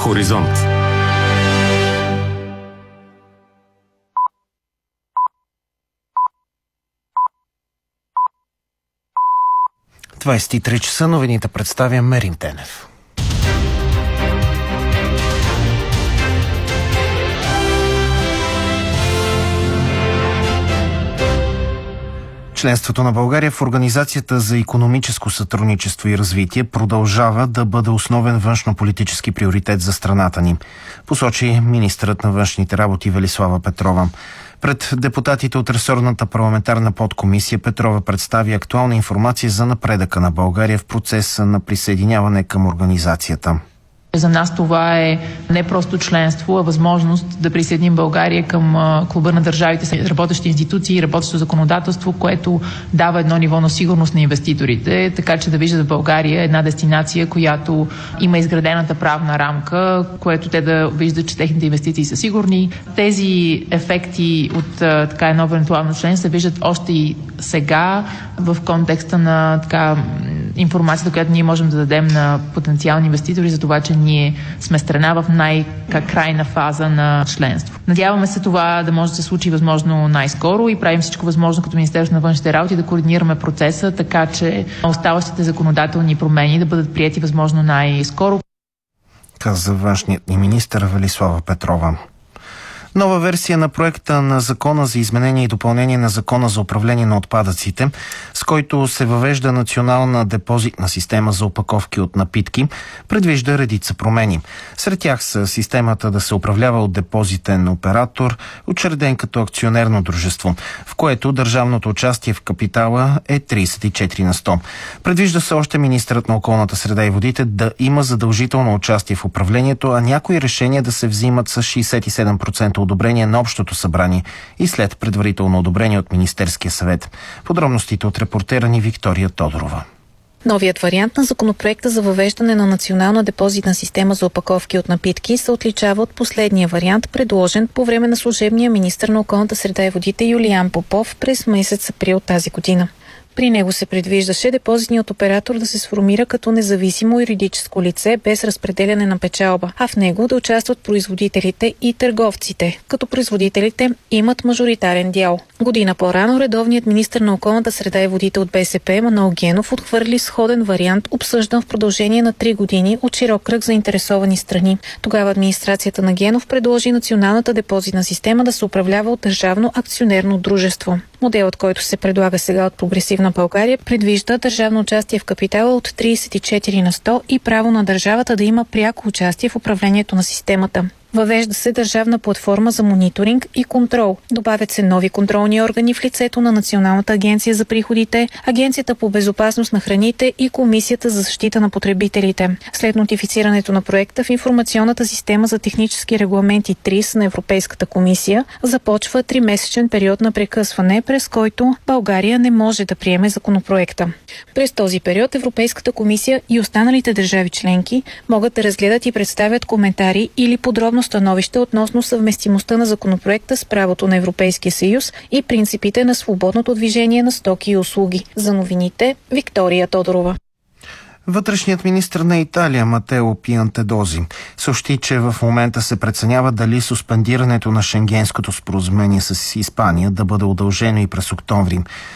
Хоризонт. – 23 часа, новините представя Мерин Тенев. Членството на България в Организацията за икономическо сътрудничество и развитие продължава да бъде основен външнополитически приоритет за страната ни, посочи министърът на външните работи Велислава Петрова. Пред депутатите от ресорната парламентарна подкомисия Петрова представи актуална информация за напредъка на България в процеса на присъединяване към организацията. За нас това е не просто членство, а възможност да присъединим България към клуба на държавите с работещи институции и работещо законодателство, което дава едно ниво на сигурност на инвеститорите, така че да виждат в България една дестинация, която има изградената правна рамка, което те да виждат, че техните инвестиции са сигурни. Тези ефекти от така едно евентуално член се виждат още и сега в контекста на информацията, която ние можем да дадем на потенциални инвеститори за това, че ние сме страна в най-крайна фаза на членство. Надяваме се това да може да се случи възможно най-скоро и правим всичко възможно като Министерство на външните работи да координираме процеса, така че оставащите законодателни промени да бъдат приети възможно най-скоро. Каза външният ни министър Велислава Петрова. Нова версия на проекта на Закона за изменение и допълнение на Закона за управление на отпадъците, с който се въвежда национална депозитна система за опаковки от напитки, предвижда редица промени. Сред тях са системата да се управлява от депозитен оператор, учреден като акционерно дружество, в което държавното участие в капитала е 34 на 100. Предвижда се още министърът на околната среда и водите да има задължително участие в управлението, а някои решения да се взимат с 67% одобрение на Общото събрание и след предварително одобрение от Министерския съвет. Подробностите от репортера ни Виктория Тодорова. Новият вариант на законопроекта за въвеждане на национална депозитна система за опаковки от напитки се отличава от последния вариант, предложен по време на служебния министър на околната среда и водите Юлиян Попов през месец април тази година. При него се предвиждаше депозитният оператор да се сформира като независимо юридическо лице без разпределяне на печалба, а в него да участват производителите и търговците, като производителите имат мажоритарен дял. Година по-рано редовният министър на околната среда и водите от БСП Манол Генов отхвърли сходен вариант, обсъждан в продължение на 3 години от широк кръг заинтересовани страни. Тогава администрацията на Генов предложи националната депозитна система да се управлява от държавно акционерно дружество. Моделът, който се предлага сега от Прогресивна България, предвижда държавно участие в капитала от 34 на 100 и право на държавата да има пряко участие в управлението на системата. Въвежда се държавна платформа за мониторинг и контрол. Добавят се нови контролни органи в лицето на Националната агенция за приходите, Агенцията по безопасност на храните и Комисията за защита на потребителите. След нотифицирането на проекта в информационната система за технически регламенти ТРИС на Европейската комисия започва 3-месечен период на прекъсване, през който България не може да приеме законопроекта. През този период Европейската комисия и останалите държави членки могат да разгледат и представят коментари или подробно становище относно съвместимостта на законопроекта с правото на Европейския съюз и принципите на свободното движение на стоки и услуги. За новините Виктория Тодорова. Вътрешният министър на Италия Матео Пиантедози съобщи, че в момента се преценява дали суспендирането на Шенгенското споразумение с Испания да бъде удължено и през октомври.